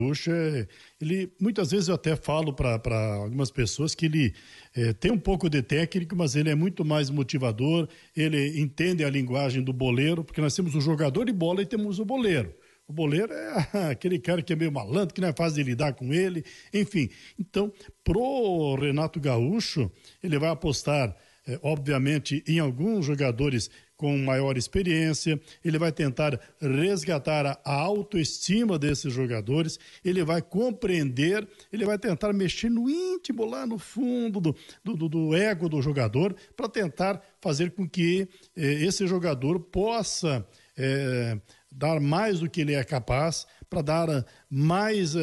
Gaúcho, ele muitas vezes eu até falo para algumas pessoas que ele tem um pouco de técnico, mas ele é muito mais motivador, ele entende a linguagem do boleiro, porque nós temos o jogador de bola e temos o boleiro. O boleiro é aquele cara que é meio malandro, que não é fácil de lidar com ele, enfim. Então, pro Renato Gaúcho, ele vai apostar, obviamente, em alguns jogadores com maior experiência, ele vai tentar resgatar a autoestima desses jogadores, ele vai compreender, ele vai tentar mexer no íntimo, lá no fundo do ego do jogador, para tentar fazer com que esse jogador possa dar mais do que ele é capaz, para dar mais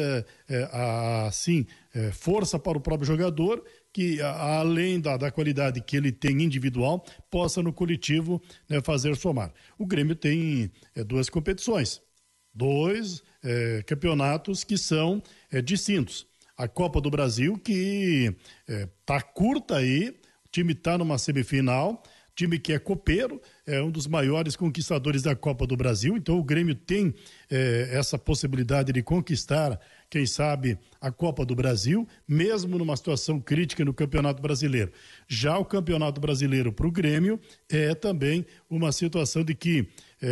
força para o próprio jogador, que além da qualidade que ele tem individual, possa no coletivo, né, fazer somar. O Grêmio tem duas competições, dois campeonatos que são distintos. A Copa do Brasil, que tá curta aí, o time está numa semifinal, time que é copeiro, é um dos maiores conquistadores da Copa do Brasil, então o Grêmio tem essa possibilidade de conquistar, quem sabe, a Copa do Brasil, mesmo numa situação crítica no Campeonato Brasileiro. Já o Campeonato Brasileiro para o Grêmio é também uma situação de que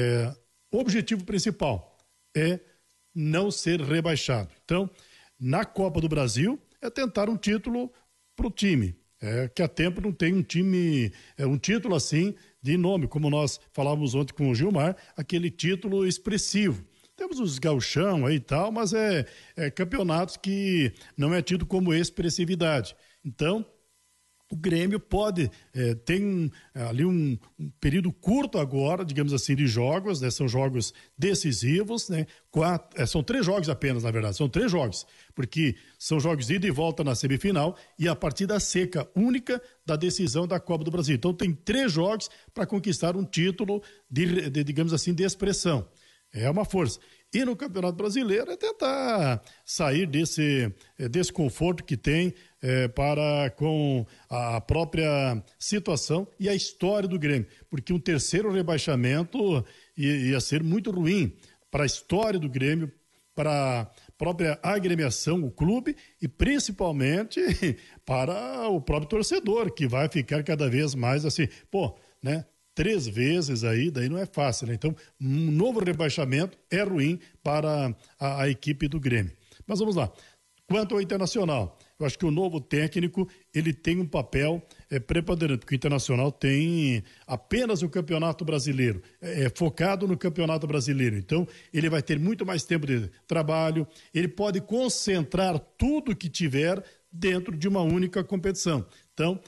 o objetivo principal é não ser rebaixado. Então, na Copa do Brasil, é tentar um título para o time. Que há tempo não tem um time, um título assim de nome, como nós falávamos ontem com o Gilmar, aquele título expressivo. Temos os gauchão aí e tal, mas é campeonatos que não é tido como expressividade. Então, o Grêmio pode, tem ali um período curto agora, digamos assim, de jogos, né? São jogos decisivos, né? São 3 jogos apenas, na verdade, são 3 jogos, porque são jogos de ida e volta na semifinal e a partida seca única da decisão da Copa do Brasil. Então tem 3 jogos para conquistar um título digamos assim, de expressão. É uma força. E no Campeonato Brasileiro é tentar sair desse desconforto que tem para com a própria situação e a história do Grêmio. Porque um terceiro rebaixamento ia ser muito ruim para a história do Grêmio, para a própria agremiação, o clube e principalmente para o próprio torcedor, que vai ficar cada vez mais assim, né? 3 vezes aí, daí não é fácil, né? Então, um novo rebaixamento é ruim para a equipe do Grêmio. Mas vamos lá. Quanto ao Internacional, eu acho que o novo técnico, ele tem um papel preponderante, porque o Internacional tem apenas o Campeonato Brasileiro, focado no Campeonato Brasileiro. Então, ele vai ter muito mais tempo de trabalho, ele pode concentrar tudo que tiver dentro de uma única competição. Então,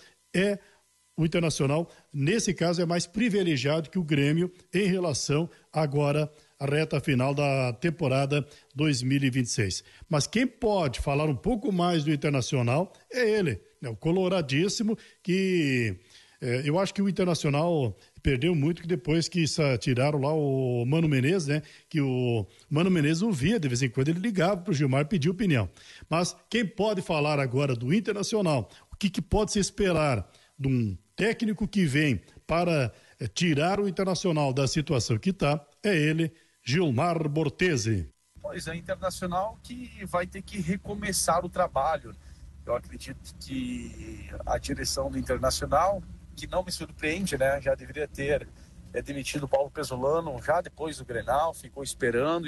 o Internacional, nesse caso, é mais privilegiado que o Grêmio em relação agora à reta final da temporada 2026. Mas quem pode falar um pouco mais do Internacional é ele, né? O coloradíssimo, que eu acho que o Internacional perdeu muito que depois que tiraram lá o Mano Menezes, né? Que o Mano Menezes ouvia, de vez em quando ele ligava para o Gilmar pedir opinião. Mas quem pode falar agora do Internacional, o que pode se esperar de um técnico que vem para tirar o Internacional da situação que está, é ele, Gilmar Bortese. Pois é, Internacional que vai ter que recomeçar o trabalho. Eu acredito que a direção do Internacional, que não me surpreende, né, já deveria ter demitido o Paulo Pesolano já depois do Grenal, ficou esperando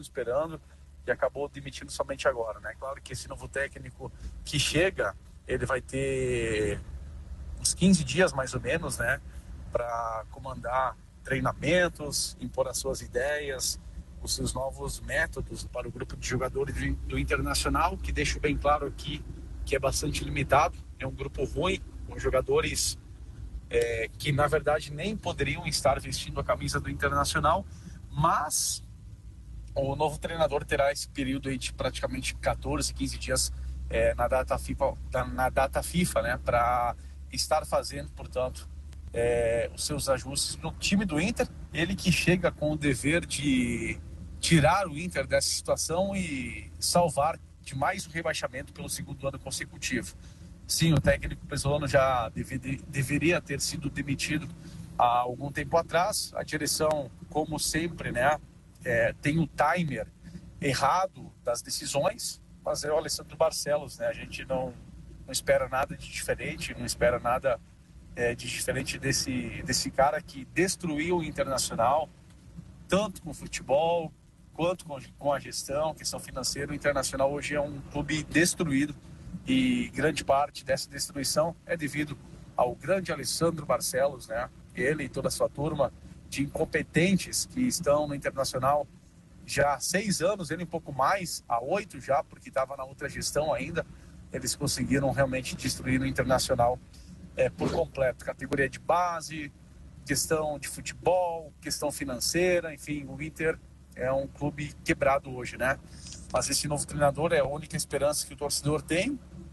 e acabou demitindo somente agora, né? Claro que esse novo técnico que chega, ele vai ter uns 15 dias mais ou menos, né, para comandar treinamentos, impor as suas ideias, os seus novos métodos para o grupo de jogadores do Internacional, que deixo bem claro aqui que é bastante limitado, é um grupo ruim, com jogadores que na verdade nem poderiam estar vestindo a camisa do Internacional, mas o novo treinador terá esse período aí de praticamente 14, 15 dias na data FIFA, né, para estar fazendo, portanto, os seus ajustes no time do Inter. Ele que chega com o dever de tirar o Inter dessa situação e salvar de mais um rebaixamento pelo 2º ano consecutivo. Sim, o técnico Pesolano já deveria ter sido demitido há algum tempo atrás. A direção, como sempre, né, tem o timer errado das decisões, mas é o Alessandro Barcelos, né? A gente não espera nada de diferente, não espera nada de diferente desse cara que destruiu o Internacional, tanto com o futebol quanto com a gestão, questão financeira. O Internacional hoje é um clube destruído e grande parte dessa destruição é devido ao grande Alessandro Barcelos, né? Ele e toda a sua turma de incompetentes que estão no Internacional já há 6 anos, ele um pouco mais, há 8 já, porque estava na outra gestão ainda. Eles conseguiram realmente destruir o Internacional por completo. Categoria de base, questão de futebol, questão financeira, enfim, o Inter é um clube quebrado hoje, né? Mas esse novo treinador é a única esperança que o torcedor tem,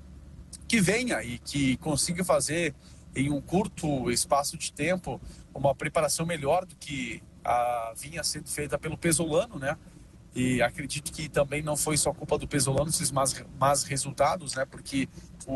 que venha e que consiga fazer em um curto espaço de tempo uma preparação melhor do que vinha sendo feita pelo Pesolano, né? E acredito que também não foi só culpa do Pesolano esses más resultados, né? Porque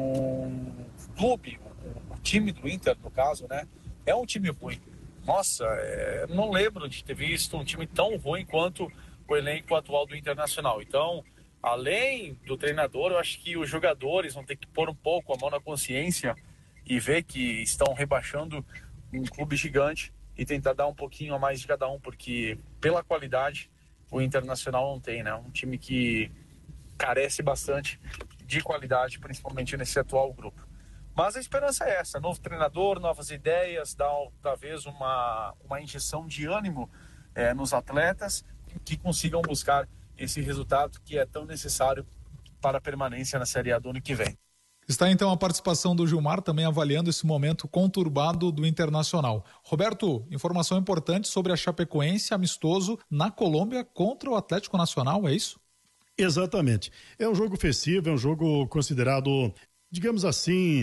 o clube, o time do Inter, no caso, né? É um time ruim. Nossa, não lembro de ter visto um time tão ruim quanto o elenco atual do Internacional. Então, além do treinador, eu acho que os jogadores vão ter que pôr um pouco a mão na consciência e ver que estão rebaixando um clube gigante e tentar dar um pouquinho a mais de cada um, porque pela qualidade o Internacional não tem, né? Um time que carece bastante de qualidade, principalmente nesse atual grupo. Mas a esperança é essa, novo treinador, novas ideias, dar talvez uma injeção de ânimo nos atletas que consigam buscar esse resultado que é tão necessário para a permanência na Série A do ano que vem. Está então a participação do Gilmar também avaliando esse momento conturbado do Internacional. Roberto, informação importante sobre a Chapecoense amistoso na Colômbia contra o Atlético Nacional, é isso? Exatamente. É um jogo festivo, é um jogo considerado, digamos assim,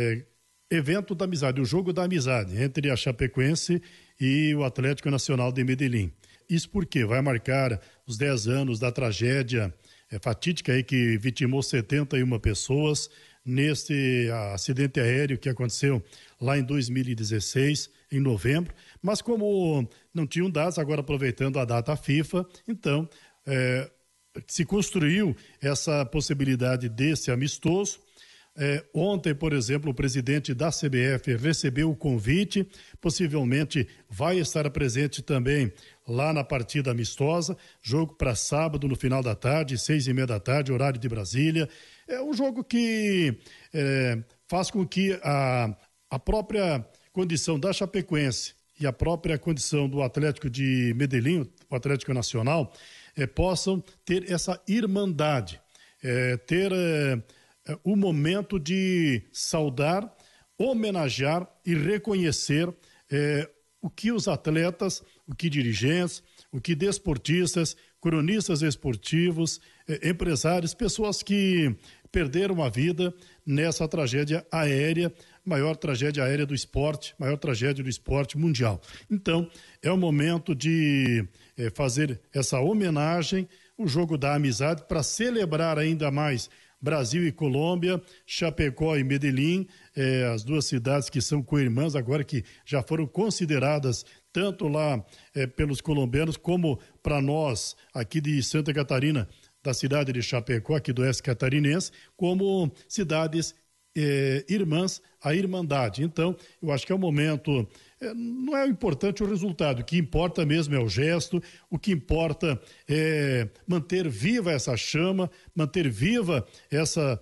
evento da amizade, o jogo da amizade entre a Chapecoense e o Atlético Nacional de Medellín. Isso porque vai marcar os 10 anos da tragédia fatídica aí que vitimou 71 pessoas nesse acidente aéreo que aconteceu lá em 2016, em novembro. Mas como não tinham datas, agora aproveitando a data FIFA, então se construiu essa possibilidade desse amistoso. Ontem, por exemplo, o presidente da CBF recebeu o convite, possivelmente vai estar presente também lá na partida amistosa, jogo para sábado no final da tarde, 6:30 da tarde, horário de Brasília. É um jogo que faz com que a própria condição da Chapecoense e a própria condição do Atlético de Medellín, o Atlético Nacional, possam ter essa irmandade, ter o momento de saudar, homenagear e reconhecer o que os atletas, o que dirigentes, o que desportistas, cronistas esportivos, empresários, pessoas que perderam a vida nessa tragédia aérea, maior tragédia aérea do esporte, maior tragédia do esporte mundial. Então, é o momento de fazer essa homenagem, o jogo da amizade, para celebrar ainda mais Brasil e Colômbia, Chapecó e Medellín, as duas cidades que são co-irmãs agora, que já foram consideradas tanto lá pelos colombianos como para nós aqui de Santa Catarina, da cidade de Chapecó, aqui do oeste catarinense, como cidades irmãs, a irmandade. Então, eu acho que é o momento, não é importante o resultado, o que importa mesmo é o gesto, o que importa é manter viva essa chama, manter viva essa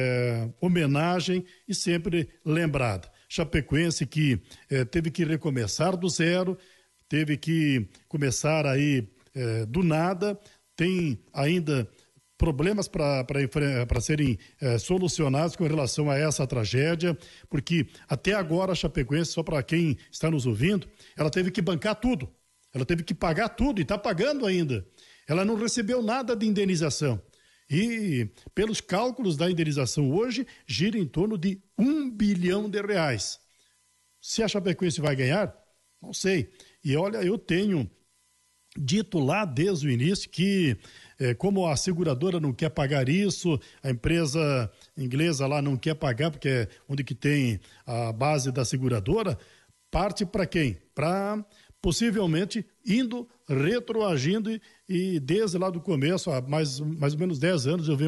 homenagem e sempre lembrada. Chapecoense que teve que recomeçar do zero, teve que começar aí do nada, tem ainda problemas para serem solucionados com relação a essa tragédia, porque até agora a Chapecoense, só para quem está nos ouvindo, ela teve que bancar tudo, ela teve que pagar tudo e está pagando ainda. Ela não recebeu nada de indenização. E pelos cálculos da indenização hoje, gira em torno de R$1 bilhão. Se a Chapecoense vai ganhar, não sei. E olha, eu tenho dito lá desde o início que como a seguradora não quer pagar isso, a empresa inglesa lá não quer pagar, porque é onde que tem a base da seguradora, parte para quem? Para possivelmente retroagindo e desde lá do começo, há mais ou menos 10 anos, eu venho